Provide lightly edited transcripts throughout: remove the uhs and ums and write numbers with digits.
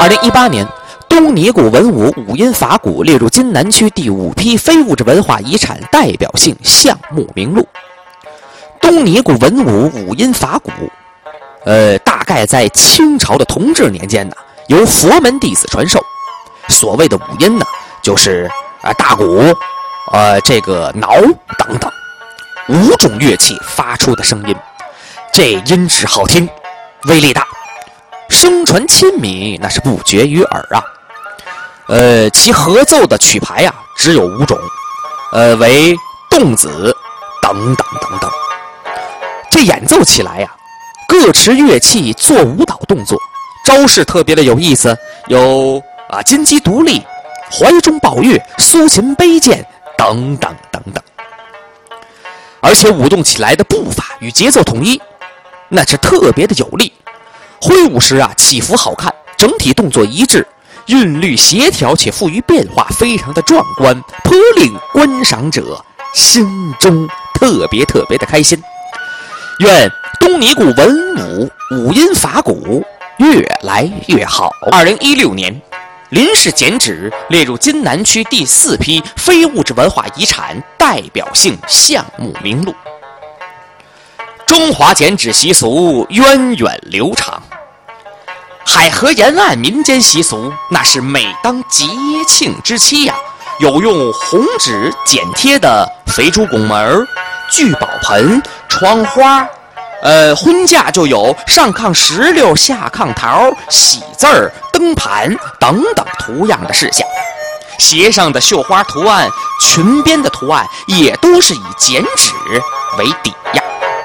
2018年，东尼古文物五音法鼓列入津南区第5批非物质文化遗产代表性项目名录。东尼古文物五音法鼓，大概在清朝的同治年间呢，由佛门弟子传授。所谓的五音呢，就是大鼓、这个铙等等5种乐器发出的声音。这音质好听，威力大，声传千米，那是不绝于耳啊。其合奏的曲牌啊，只有5种，为动子等等等等。这演奏起来呀，各持乐器做舞蹈动作，招式特别的有意思，有金鸡独立、怀中抱月、苏秦背剑等等等等。而且舞动起来的步伐与节奏统一，那是特别的有力，挥舞时起伏好看，整体动作一致，韵律协调且富于变化，非常的壮观，颇令观赏者心中特别的开心。愿东尼古文武五音法鼓越来越好。2016年，临时剪纸列入津南区第4批非物质文化遗产代表性项目名录。中华剪纸习俗源远流长，海河沿岸民间习俗，那是每当节庆之期有用红纸剪贴的肥猪拱门、聚宝盆、窗花，婚嫁就有上炕石榴下炕桃、喜字儿、灯盘等等图样的事项。鞋上的绣花图案、裙边的图案也都是以剪纸为底呀。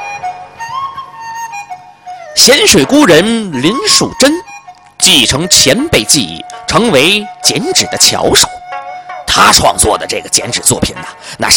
咸水孤人林树珍继承前辈技艺，成为剪纸的巧手。他创作的这个剪纸作品那是